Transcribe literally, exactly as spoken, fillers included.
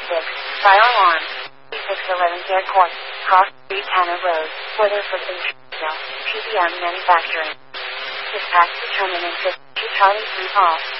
six, fire alarm. six eleven Dead Horse, Cross Street, Tanner Road, Weatherford, Industrial, P B M Manufacturing. Dispatch determinant two Charlie three off.